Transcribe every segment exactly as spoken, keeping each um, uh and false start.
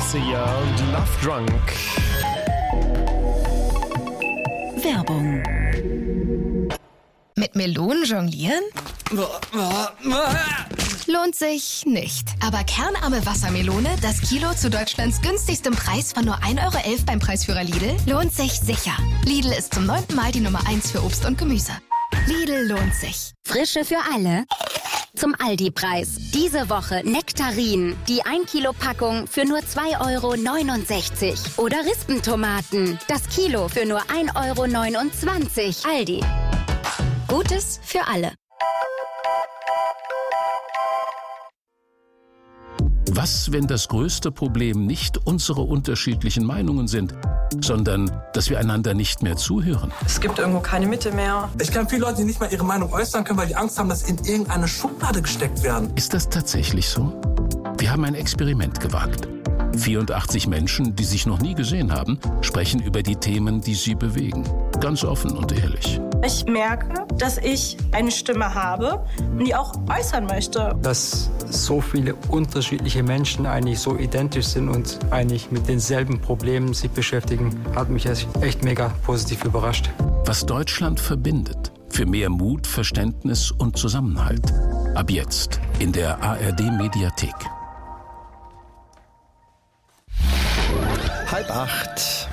Sia und Love Drunk. Werbung. Mit Melonen jonglieren? Lohnt sich nicht. Aber kernarme Wassermelone, das Kilo zu Deutschlands günstigstem Preis von nur ein Euro elf beim Preisführer Lidl, lohnt sich sicher. Lidl ist zum neunten Mal die Nummer eins für Obst und Gemüse. Lidl lohnt sich. Frische für alle. Zum Aldi-Preis. Diese Woche Nektarinen. Die ein Kilo Packung für nur zwei Euro neunundsechzig. Oder Rispentomaten. Das Kilo für nur ein Euro neunundzwanzig. Aldi. Gutes für alle. Was, wenn das größte Problem nicht unsere unterschiedlichen Meinungen sind, sondern dass wir einander nicht mehr zuhören? Es gibt irgendwo keine Mitte mehr. Ich kenne viele Leute, die nicht mal ihre Meinung äußern können, weil die Angst haben, dass sie in irgendeine Schublade gesteckt werden. Ist das tatsächlich so? Wir haben ein Experiment gewagt. vierundachtzig Menschen, die sich noch nie gesehen haben, sprechen über die Themen, die sie bewegen. Ganz offen und ehrlich. Ich merke, dass ich eine Stimme habe, die auch äußern möchte. Dass so viele unterschiedliche Menschen eigentlich so identisch sind und eigentlich mit denselben Problemen sich beschäftigen, hat mich echt mega positiv überrascht. Was Deutschland verbindet. Für mehr Mut, Verständnis und Zusammenhalt. Ab jetzt in der A R D-Mediathek. Halb acht.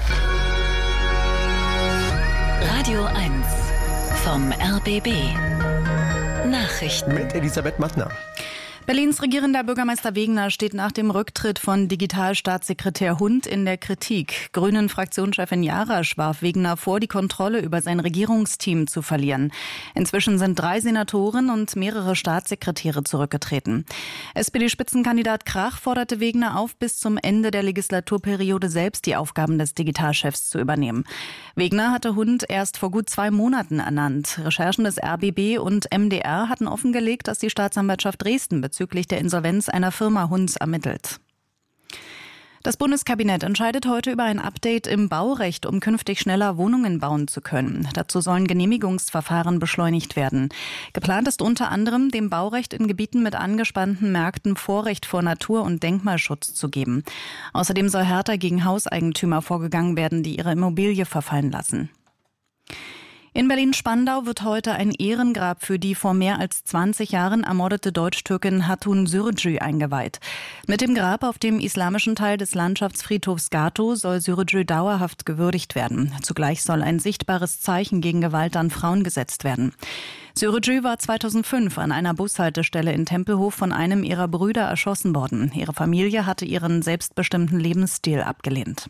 Radio eins vom R B B. Nachrichten. Mit Elisabeth Mattner. Berlins regierender Bürgermeister Wegener steht nach dem Rücktritt von Digitalstaatssekretär Hund in der Kritik. Grünen-Fraktionschefin Jarasch warf Wegener vor, die Kontrolle über sein Regierungsteam zu verlieren. Inzwischen sind drei Senatoren und mehrere Staatssekretäre zurückgetreten. S P D-Spitzenkandidat Krach forderte Wegener auf, bis zum Ende der Legislaturperiode selbst die Aufgaben des Digitalchefs zu übernehmen. Wegener hatte Hund erst vor gut zwei Monaten ernannt. Recherchen des R B B und M D R hatten offengelegt, dass die Staatsanwaltschaft Dresden bezüglich der Insolvenz einer Firma Hunds ermittelt. Das Bundeskabinett entscheidet heute über ein Update im Baurecht, um künftig schneller Wohnungen bauen zu können. Dazu sollen Genehmigungsverfahren beschleunigt werden. Geplant ist unter anderem, dem Baurecht in Gebieten mit angespannten Märkten Vorrecht vor Natur- und Denkmalschutz zu geben. Außerdem soll härter gegen Hauseigentümer vorgegangen werden, die ihre Immobilie verfallen lassen. In Berlin-Spandau wird heute ein Ehrengrab für die vor mehr als zwanzig Jahren ermordete Deutsch-Türkin Hatun Sürücü eingeweiht. Mit dem Grab auf dem islamischen Teil des Landschaftsfriedhofs Gato soll Sürücü dauerhaft gewürdigt werden. Zugleich soll ein sichtbares Zeichen gegen Gewalt an Frauen gesetzt werden. Sürücü war zweitausendfünf an einer Bushaltestelle in Tempelhof von einem ihrer Brüder erschossen worden. Ihre Familie hatte ihren selbstbestimmten Lebensstil abgelehnt.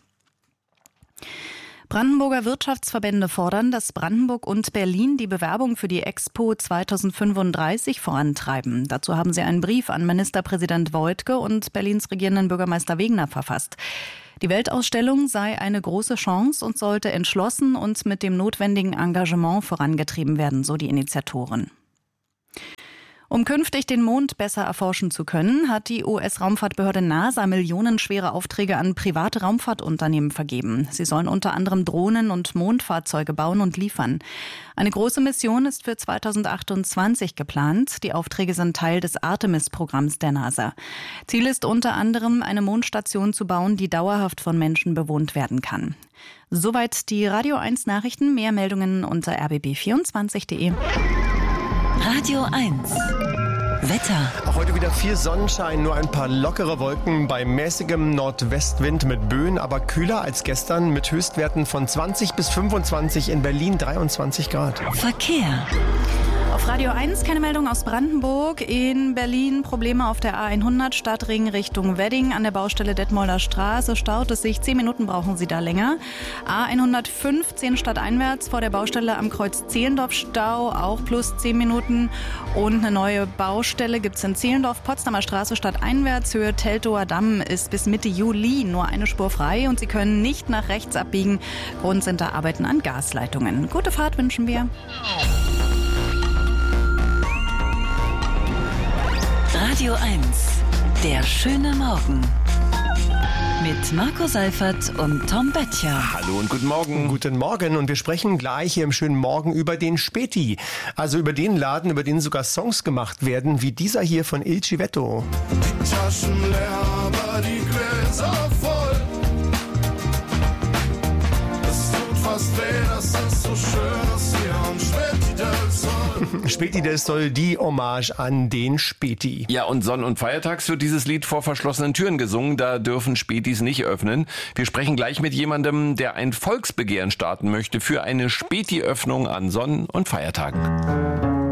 Brandenburger Wirtschaftsverbände fordern, dass Brandenburg und Berlin die Bewerbung für die Expo zweitausendfünfunddreißig vorantreiben. Dazu haben sie einen Brief an Ministerpräsident Woidke und Berlins regierenden Bürgermeister Wegener verfasst. Die Weltausstellung sei eine große Chance und sollte entschlossen und mit dem notwendigen Engagement vorangetrieben werden, so die Initiatoren. Um künftig den Mond besser erforschen zu können, hat die U S-Raumfahrtbehörde NASA millionenschwere Aufträge an private Raumfahrtunternehmen vergeben. Sie sollen unter anderem Drohnen und Mondfahrzeuge bauen und liefern. Eine große Mission ist für zweitausendachtundzwanzig geplant. Die Aufträge sind Teil des Artemis-Programms der NASA. Ziel ist unter anderem, eine Mondstation zu bauen, die dauerhaft von Menschen bewohnt werden kann. Soweit die Radio eins Nachrichten. Mehr Meldungen unter r b b vierundzwanzig punkt de. Radio eins. Wetter. Auch heute wieder viel Sonnenschein, nur ein paar lockere Wolken bei mäßigem Nordwestwind mit Böen, aber kühler als gestern mit Höchstwerten von zwanzig bis fünfundzwanzig, in Berlin dreiundzwanzig Grad. Verkehr. Auf Radio eins keine Meldung aus Brandenburg. In Berlin Probleme auf der A hundert Stadtring Richtung Wedding. An der Baustelle Detmolder Straße staut es sich. Zehn Minuten brauchen Sie da länger. A hundertfünfzehn stadteinwärts vor der Baustelle am Kreuz Zehlendorf Stau. Auch plus zehn Minuten. Und eine neue Baustelle gibt es in Zehlendorf. Potsdamer Straße stadteinwärts. Höhe Teltower Damm ist bis Mitte Juli nur eine Spur frei. Und Sie können nicht nach rechts abbiegen. Grund sind da Arbeiten an Gasleitungen. Gute Fahrt wünschen wir. Radio eins. Der schöne Morgen. Mit Marco Seifert und Tom Böttcher. Hallo und guten Morgen. Guten Morgen, und wir sprechen gleich hier im schönen Morgen über den Späti. Also über den Laden, über den sogar Songs gemacht werden, wie dieser hier von Il Civetto. Die Taschen leer, aber die Gläser voll. Es ist so schön, dass hier am Späti del Sol. Späti del Sol, die Hommage an den Späti. Ja, und Sonn- und Feiertags wird dieses Lied vor verschlossenen Türen gesungen. Da dürfen Spätis nicht öffnen. Wir sprechen gleich mit jemandem, der ein Volksbegehren starten möchte für eine Späti-Öffnung an Sonn- und Feiertagen.